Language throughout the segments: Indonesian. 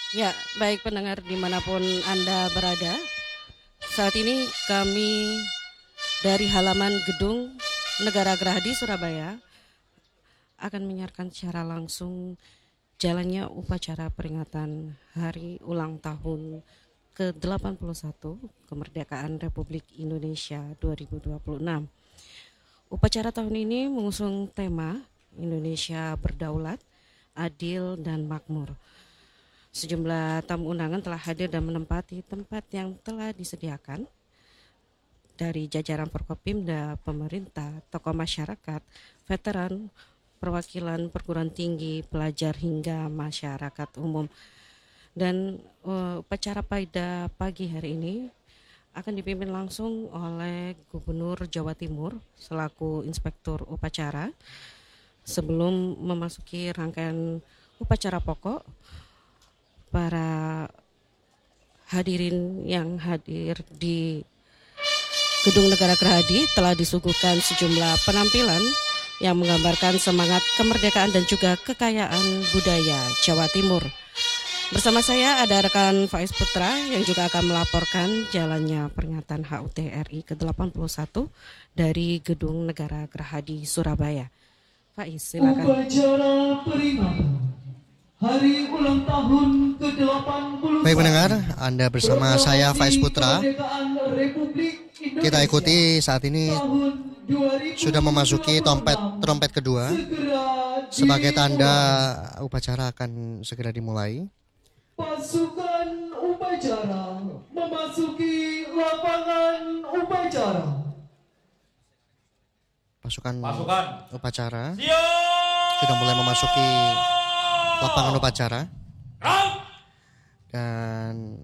Ya, baik pendengar dimanapun Anda berada. Saat ini kami dari halaman gedung Negara Gerahadi Surabaya akan menyiarkan secara langsung jalannya upacara peringatan Hari Ulang Tahun ke-81 Kemerdekaan Republik Indonesia 2026. Upacara tahun ini mengusung tema Indonesia Berdaulat, Adil dan Makmur. Sejumlah tamu undangan telah hadir dan menempati tempat yang telah disediakan dari jajaran Forkopimda, pemerintah, tokoh masyarakat, veteran, perwakilan perguruan tinggi, pelajar hingga masyarakat umum. Dan upacara pada pagi hari ini akan dipimpin langsung oleh Gubernur Jawa Timur selaku Inspektur Upacara. Sebelum memasuki rangkaian upacara pokok, para hadirin yang hadir di Gedung Negara Gerahadi telah disuguhkan sejumlah penampilan yang menggambarkan semangat kemerdekaan dan juga kekayaan budaya Jawa Timur. Bersama saya ada rekan Faiz Putra yang juga akan melaporkan jalannya peringatan HUT RI ke-81 dari Gedung Negara Gerahadi Surabaya. Faiz, silakan. Upacara peringatan Hari Ulang Tahun ke-81. Baik pendengar, Anda bersama saya Faiz Putra. Kita ikuti saat ini sudah memasuki trompet kedua. Sebagai tanda upacara akan segera dimulai. Pasukan upacara memasuki lapangan upacara. Pasukan upacara sudah mulai memasuki lapangan upacara. Dan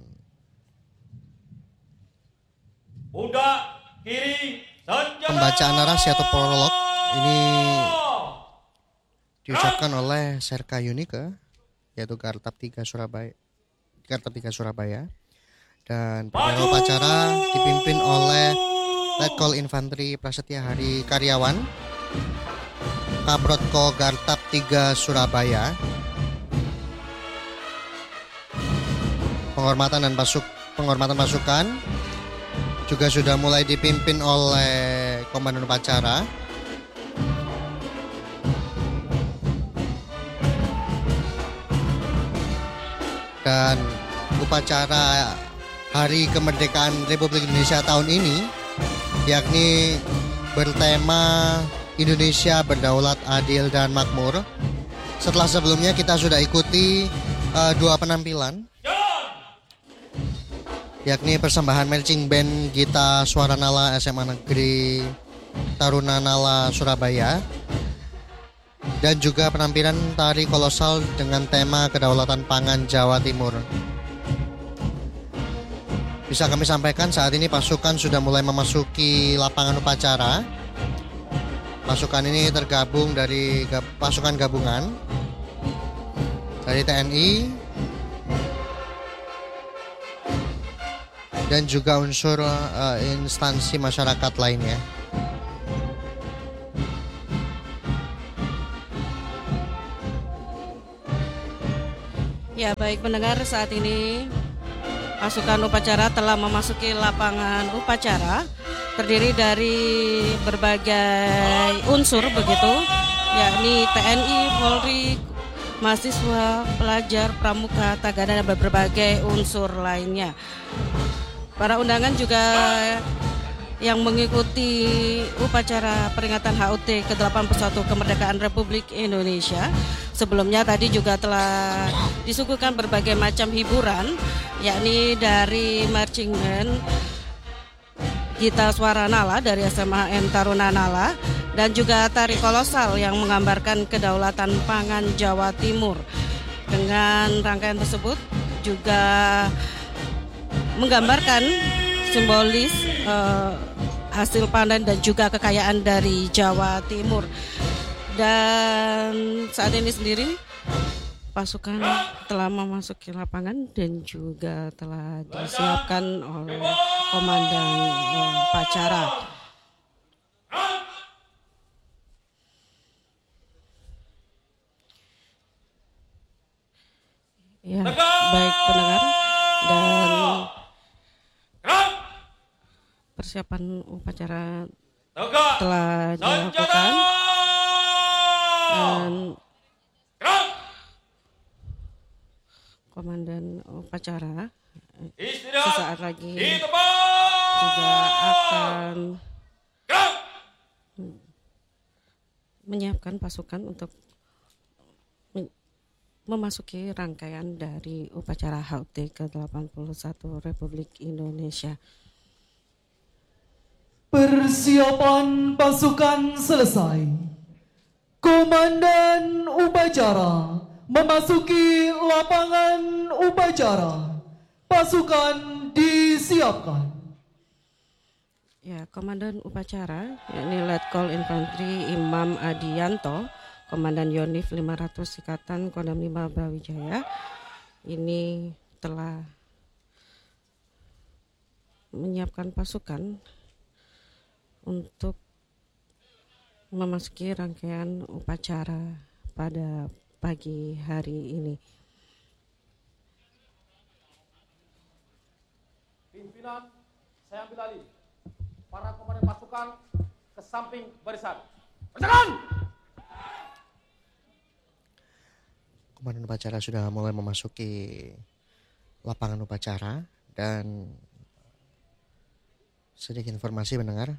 pembacaan narasi atau prolog ini diucapkan oleh Serka Yunike, yaitu Gartab 3 Surabaya. Dan pembacaan upacara dipimpin oleh Letkol Infanteri Prasetya Hari Karyawan, Kabrotko Gartab 3 Surabaya. Penghormatan pasukan juga sudah mulai dipimpin oleh Komandan Upacara. Dan upacara Hari Kemerdekaan Republik Indonesia tahun ini yakni bertema Indonesia Berdaulat, Adil dan Makmur. Setelah sebelumnya kita sudah ikuti dua penampilan, yakni persembahan marching band Gita Swaranala SMA Negeri Taruna Nala Surabaya, dan juga penampilan tari kolosal dengan tema kedaulatan pangan Jawa Timur. Bisa kami sampaikan saat ini pasukan sudah mulai memasuki lapangan upacara. Pasukan ini tergabung dari pasukan gabungan dari TNI dan juga unsur instansi masyarakat lainnya. Ya, baik pendengar, saat ini pasukan upacara telah memasuki lapangan upacara, terdiri dari berbagai unsur begitu, yakni TNI, Polri, mahasiswa, pelajar, pramuka, tagana dan berbagai unsur lainnya. Para undangan juga yang mengikuti upacara peringatan HUT ke-81 Kemerdekaan Republik Indonesia. Sebelumnya tadi juga telah disuguhkan berbagai macam hiburan, yakni dari marching band Gita Swaranala dari SMAN Taruna Nala, dan juga tari kolosal yang menggambarkan kedaulatan pangan Jawa Timur. Dengan rangkaian tersebut juga menggambarkan simbolis hasil panen dan juga kekayaan dari Jawa Timur. Dan saat ini sendiri pasukan telah memasuki lapangan dan juga telah disiapkan oleh komandan upacara. Ya, baik pendengar, dan persiapan upacara telah dilakukan dan komandan upacara sesaat lagi juga akan menyiapkan pasukan untuk memasuki rangkaian dari upacara HUT ke-81 Republik Indonesia. Persiapan pasukan selesai. Komandan upacara memasuki lapangan upacara. Pasukan disiapkan. Ya, Komandan Upacara, yakni Letkol Infanteri Imam Adianto, Komandan Yonif 500 Ikatan Kodam 5 Brawijaya, ini telah menyiapkan pasukan untuk memasuki rangkaian upacara pada pagi hari ini. Pimpinan, saya ambil alih. Para komandan pasukan ke samping barisan. Barisan! Komandan upacara sudah mulai memasuki lapangan upacara, dan sedikit informasi mendengar,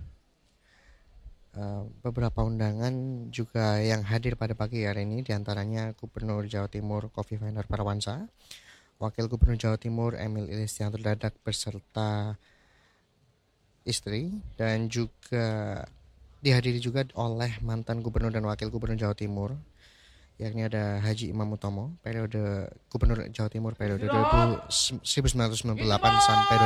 beberapa undangan juga yang hadir pada pagi hari ini, diantaranya Gubernur Jawa Timur Khofifah Indar Parawansa, Wakil Gubernur Jawa Timur Emil Ilistianto Dardak beserta istri, dan juga dihadiri juga oleh mantan Gubernur dan Wakil Gubernur Jawa Timur, yakni ada Haji Imam Utomo, periode Gubernur Jawa Timur periode 1998 sampai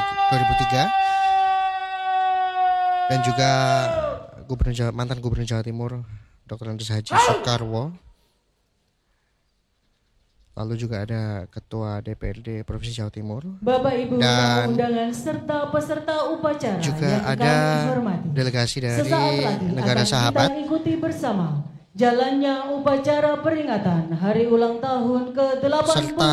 2003, dan juga mantan Gubernur Jawa Timur Dr. Andes Haji Soekarwo. Lalu juga ada Ketua DPRD Provinsi Jawa Timur, Bapak Ibu dan undangan serta peserta upacara juga yang ada kami hormati. delegasi dari Sesaat lagi negara akan sahabat. Kita ikuti bersama jalannya upacara peringatan Hari Ulang Tahun ke-81. Serta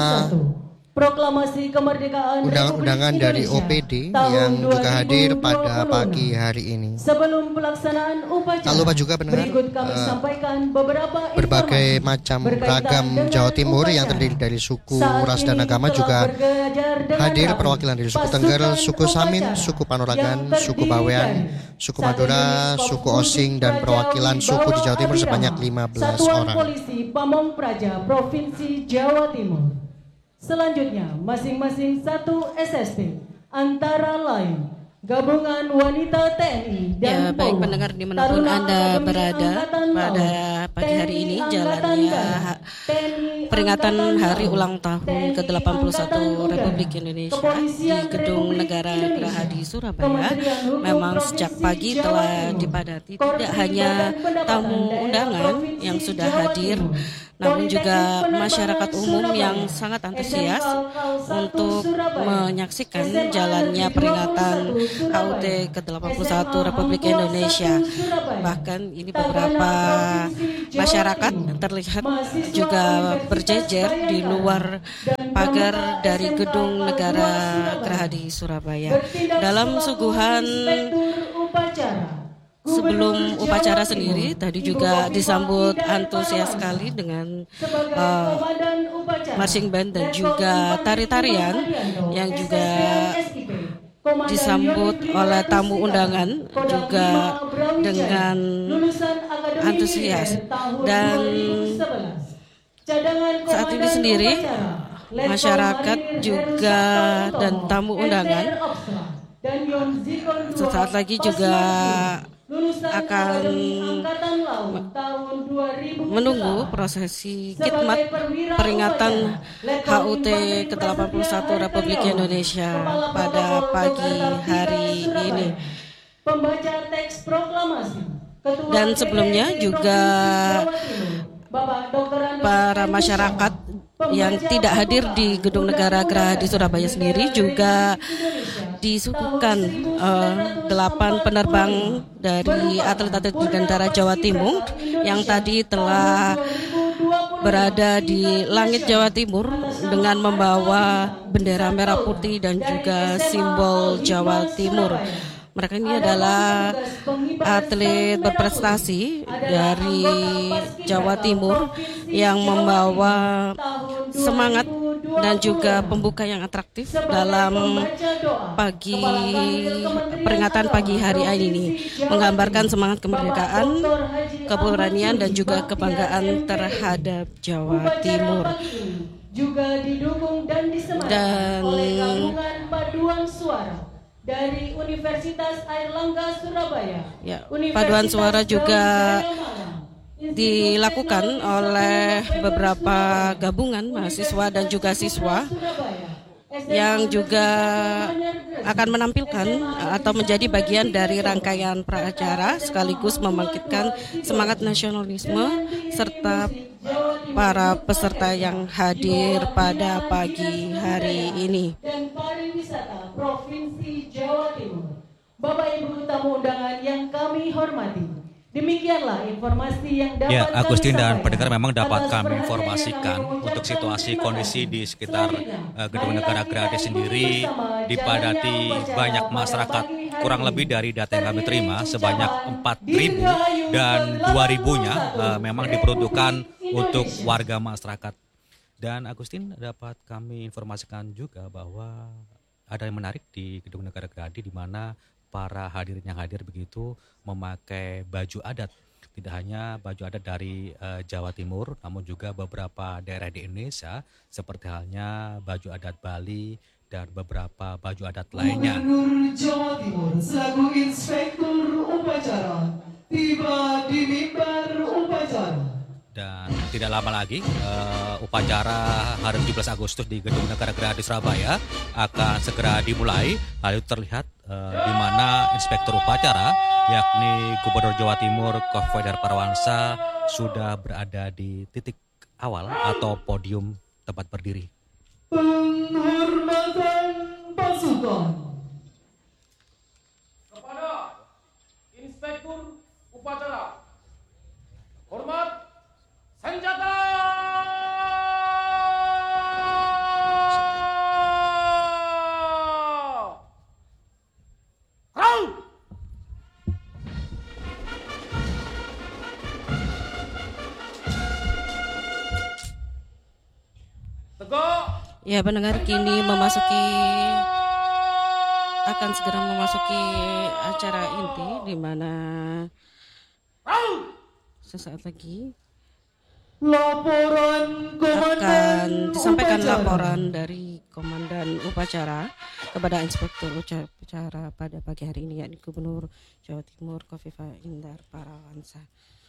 Proklamasi Kemerdekaan undangan-undangan dari OPD yang juga hadir pada pagi hari ini. Sebelum pelaksanaan upacara, Tak lupa juga pendengar, berikut kami sampaikan beberapa berbagai informasi macam berkaitan ragam dengan Jawa Timur yang upacara. terdiri dari suku, Saat ras, dan ini agama telah juga bergejar dengan hadir, rapi perwakilan dari suku pasukan Tengger, suku Samin, upacara suku Panoragan, yang suku terdiri Bawean, dari suku saat Madura, ini suku Pamong Osing, dan Praja perwakilan suku di Jawa Timur Wibawa sebanyak Abhirama, 15 Satuan orang. Polisi Pamong Praja Provinsi Jawa Timur. Selanjutnya, masing-masing satu SST, antara lain Gabungan Wanita TNI Ya, dan baik Polri, pendengar dimanapun Taruna Anda Akademi berada Angkatan pada Laut, pagi hari ini, TNI jalannya Angkatan Darat, TNI peringatan Angkatan Hari Laut, Ulang Tahun TNI ke-81 Angkatan Udara, Republik Indonesia di Kepolisian Gedung Republik Negara Indonesia, Gerahadi Surabaya Kementerian Hukum memang Provinsi sejak pagi Jawa telah Timur, dipadati tidak Korpri hanya Badan Pendapatan tamu Daerah undangan Provinsi yang sudah Jawa hadir, Timur, namun Politeknik juga Penerbangan masyarakat umum Surabaya, yang sangat antusias SMK Kal1 untuk Surabaya, menyaksikan SMA jalannya Negeri peringatan 21 Surabaya, HUT ke-81 SMA Republik Angkua 1 Indonesia. Surabaya, Bahkan ini Tagana beberapa Provinsi Jawa masyarakat Timur, terlihat mahasiswa juga Universitas berjejer di Bayangkara, luar dan pagar pramuka dari SMK Gedung Kal2 Negara Surabaya. Gerahadi Surabaya. Bertindak Dalam selaku suguhan Inspektur Upacara, sebelum Gubernur upacara Jawa sendiri Timur, tadi Ibu juga Khofifah disambut Indar antusias Parawansa. sekali dengan Sebagai komandan upacara, marching band dan Letkol juga Infanteri tari-tarian Imam Adianto, yang juga SSPN, SIP, Komandan disambut Yonif oleh 500 tamu Ikatan, undangan Kodam juga 5 Brawijaya, dengan lulusan Akademi antusias. Militer tahun Dan 2011. Cadangan saat ini Komandan sendiri Upacara, Letkol masyarakat Marinir juga Heru Sabto dan Utomo, tamu undangan SDR Opstra, dan Yon Zikon II sesaat lagi juga Pasmar II, lulusan akan Akademi Angkatan Laut tahun 2000 menunggu prosesi Sebagai khidmat perwira peringatan upacara, Letkol HUT Infanteri ke-81 Prasetya Republik Hartanyawan, Indonesia Kepala pada Protokol pagi Dr. Kartika hari Surabaya, ini. Pembaca teks proklamasi Ketua Dan sebelumnya DPRD juga Provinsi Jawa Timur, Bapak Dr. Andes para M. masyarakat Pembaca yang tidak hadir di Gedung Negara Gerahadi Surabaya sendiri juga disuguhkan 8 penerbang dari atlet-atlet dirgantara Jawa Timur yang tadi telah berada di langit Jawa Timur dengan membawa bendera merah putih dan juga simbol Jawa Timur. Mereka ini adalah atlet berprestasi dari Jawa Timur yang membawa semangat dan juga pembuka yang atraktif dalam peringatan pagi hari ini, menggambarkan semangat kemerdekaan, keberanian dan juga kebanggaan terhadap Jawa Timur. Juga didukung dan disemangatkan oleh gabungan paduan suara dari Universitas Airlangga Surabaya. Ya, paduan suara juga dilakukan oleh beberapa gabungan mahasiswa dan juga siswa yang juga akan menampilkan atau menjadi bagian dari rangkaian pracara sekaligus membangkitkan semangat nasionalisme serta para peserta yang hadir pada pagi hari ini. Dan pariwisata Provinsi Jawa Timur. Bapak Ibu tamu undangan yang kami hormati, demikianlah informasi yang dapat ya, Agustin kami dan sampaikan pendengar memang dapat atas kami perhatian informasikan yang kami untuk ucapkan situasi terima kondisi kasih. di sekitar Selanjutnya, Gedung Negara marilah Gerahadi kita sendiri ikuti bersama dipadati jalannya upacara banyak pada masyarakat, pagi hari kurang ini. lebih dari data yang kami Terdiri terima sebanyak ucapan 4.000 Dirgahayu dan ke-81 2.000-nya memang diperuntukkan Republik untuk Indonesia. warga masyarakat. Dan Agustin dapat kami informasikan juga bahwa ada yang menarik di Gedung Negara Gerahadi di mana para hadirin yang hadir begitu memakai baju adat. Tidak hanya baju adat dari Jawa Timur, namun juga beberapa daerah di Indonesia seperti halnya baju adat Bali dan beberapa baju adat lainnya. Gubernur Jawa Timur selaku inspektur upacara tiba di mimbar upacara. Dan tidak lama lagi upacara hari 17 Agustus di Gedung Negara Gerahadi Surabaya akan segera dimulai. Hal itu terlihat di mana inspektur upacara yakni Gubernur Jawa Timur Kofifa Parawansa sudah berada di titik awal atau podium tempat berdiri. Penghormatan pasukan. Kepada Inspektur Upacara, hormat senjata. Kau. Tegak. Ya, pendengar kini akan segera memasuki acara inti di mana sesaat lagi Laporan akan Komandan disampaikan Upacara. laporan dari Komandan Upacara kepada Inspektur Upacara pada pagi hari ini yakni Gubernur Jawa Timur Kofifa Indar Parawansa.